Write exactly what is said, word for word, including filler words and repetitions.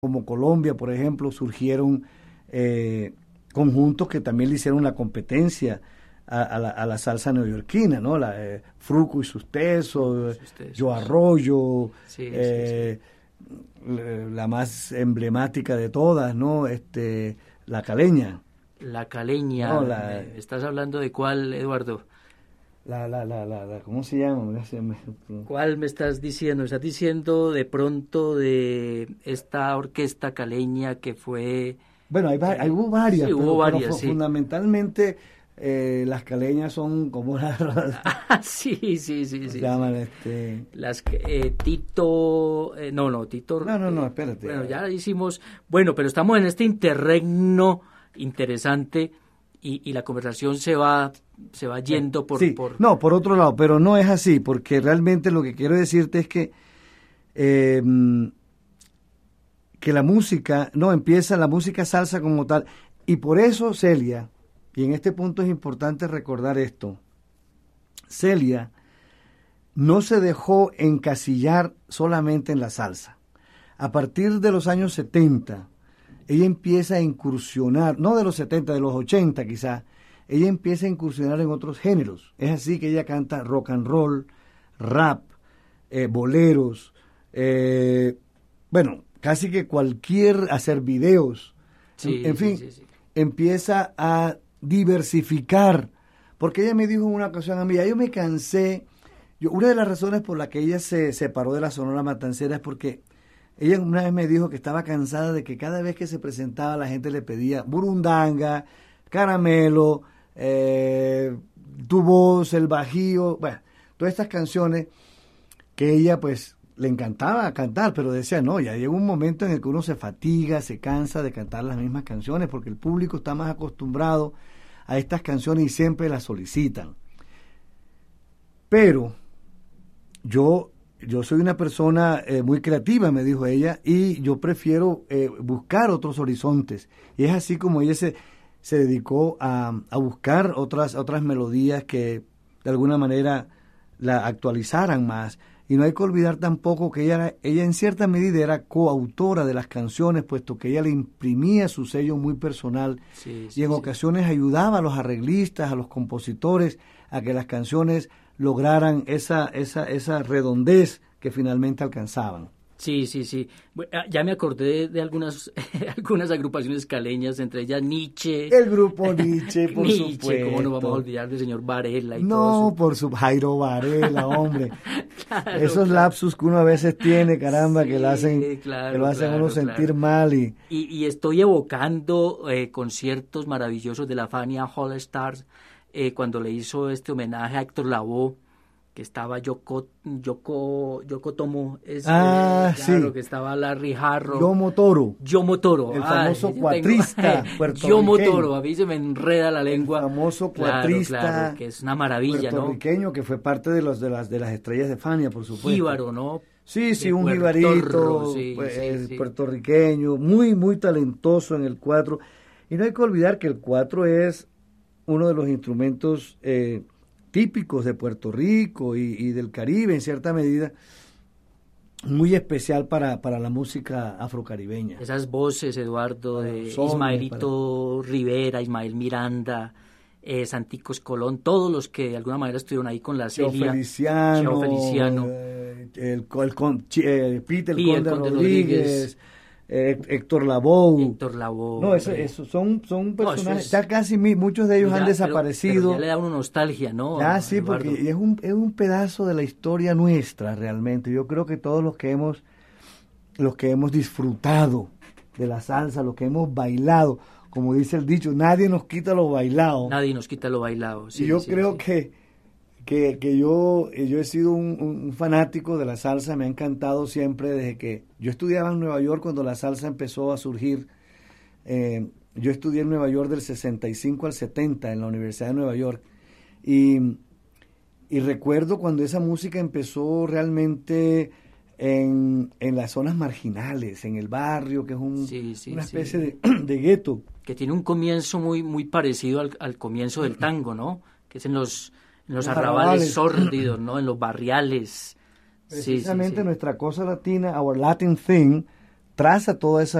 como Colombia, por ejemplo, surgieron eh, conjuntos que también le hicieron la competencia a, a, la, a la salsa neoyorquina, ¿no? La, eh, Fruco y sus tesos, Yo Arroyo, sí, eh, sí, sí. la más emblemática de todas, ¿no? Este, La Caleña. La Caleña. No, la, ¿Estás hablando de cuál, Eduardo? La, la, la, la, la, ¿cómo se llama? ¿Cuál me estás diciendo? ¿Estás diciendo de pronto de esta orquesta caleña que fue...? Bueno, hay, hay, hubo varias, sí, pero, hubo varias, pero sí. fundamentalmente eh, las caleñas son como las... Ah, sí, sí, sí, sí. Se llaman sí. este... Las eh, Tito... Eh, no, no, Tito... No, no, no, eh, espérate. Bueno, ya hicimos... Bueno, pero estamos en este interregno interesante y, y la conversación se va... se va yendo por, sí, por... No, por otro lado, pero no es así, porque realmente lo que quiero decirte es que eh, que la música, no, empieza la música salsa como tal, y por eso Celia, y en este punto es importante recordar esto, Celia no se dejó encasillar solamente en la salsa. A partir de los años setenta, ella empieza a incursionar, no de los setenta, de los ochenta quizás, ella empieza a incursionar en otros géneros. Es así que ella canta rock and roll, rap, eh, boleros, eh, bueno, casi que cualquier, hacer videos. Sí, en, en fin, sí, sí, sí. Empieza a diversificar. Porque ella me dijo en una ocasión a mí, ya yo me cansé. Yo, una de las razones por la que ella se separó de la Sonora Matancera es porque ella una vez me dijo que estaba cansada de que cada vez que se presentaba la gente le pedía burundanga, caramelo, eh, tu voz, el bajío, bueno, todas estas canciones que ella pues le encantaba cantar, pero decía, no, ya llega un momento en el que uno se fatiga, se cansa de cantar las mismas canciones porque el público está más acostumbrado a estas canciones y siempre las solicitan. Pero yo, yo soy una persona eh, muy creativa, me dijo ella, y yo prefiero eh, buscar otros horizontes. Y es así como ella se, se dedicó a, a buscar otras, otras melodías que de alguna manera la actualizaran más. Y no hay que olvidar tampoco que ella, ella en cierta medida era coautora de las canciones, puesto que ella le imprimía su sello muy personal Sí, y sí, en sí. ocasiones ayudaba a los arreglistas, a los compositores, a que las canciones lograran esa, esa, esa redondez que finalmente alcanzaban. Sí, sí, sí. Ya me acordé de algunas algunas agrupaciones caleñas, entre ellas Nietzsche. El grupo Nietzsche, por Nietzsche, supuesto. ¿cómo nos vamos a olvidar del señor Varela y no, todo eso? por su Jairo Varela, hombre. Claro, Esos claro. lapsus que uno a veces tiene, caramba, Sí, que lo hacen, claro, que lo hacen claro, uno sentir claro. mal. Y, Y, y estoy evocando eh, conciertos maravillosos de la Fania All Stars eh, cuando le hizo este homenaje a Héctor Lavoe, que estaba Yoko, Yoko, Yoko Tomo, es, Ah, eh, claro, sí. que estaba Larry Harlow. Yomo Toro. Yomo Toro. El Ay, famoso yo cuatrista tengo- puertorriqueño. Yomo Toro, a mí se me enreda la lengua. El famoso Claro, cuatrista claro, que es una maravilla, ¿no? puertorriqueño que fue parte de los de las de las estrellas de Fania, por supuesto. Jíbaro, ¿no? Sí, sí, De un Puertorro, jibarito, sí, pues, sí, eh, sí. puertorriqueño, muy, muy talentoso en el cuatro. Y no hay que olvidar que el cuatro es uno de los instrumentos eh, típicos de Puerto Rico y, y del Caribe, en cierta medida, muy especial para, para la música afrocaribeña. Esas voces, Eduardo, Para de los sones, Ismaelito Rivera, Ismael Miranda, eh, Santicos Colón, todos los que de alguna manera estuvieron ahí con la Cheo Celia. Feliciano, Cheo Feliciano. eh, el, el, con- Chi- eh, Peter Sí, el Conde Conde Rodríguez, Rodríguez. eh, Héctor Lavoe. Héctor Lavoe. No, eso, eh, eso son, son No, eso personajes, es- ya casi mi- muchos de ellos ya, han pero- desaparecido. Pero ya le da una nostalgia, ¿no? Ya, sí, Eduardo? porque es un, es un pedazo de la historia nuestra realmente. Yo creo que todos los que hemos, los que hemos disfrutado de la salsa, los que hemos bailado, como dice el dicho, nadie nos quita lo bailado. Nadie nos quita lo bailado. Sí, y yo sí, creo sí. que, que, que yo, yo he sido un, un fanático de la salsa, me ha encantado siempre desde que yo estudiaba en Nueva York cuando la salsa empezó a surgir. Eh, yo estudié en Nueva York del sesenta y cinco al setenta en la Universidad de Nueva York y, y recuerdo cuando esa música empezó realmente en, en las zonas marginales, en el barrio, que es un, Sí, sí, una sí. especie de, de gueto. Que tiene un comienzo muy muy parecido al, al comienzo del tango, ¿no? Que es en los, en los Los arrabales arrabales. sórdidos, ¿no? En los barriales. Sí, sí, Precisamente sí. nuestra cosa latina, our Latin thing, traza toda esa